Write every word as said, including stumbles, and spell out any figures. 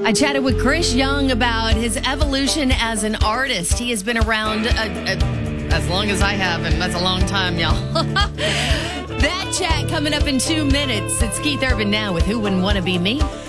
I chatted with Chris Young about his evolution as an artist. He has been around uh, uh, as long as I have, and that's a long time, y'all. That chat coming up in two minutes. It's Keith Urban now with Who Wouldn't Want to Be Me?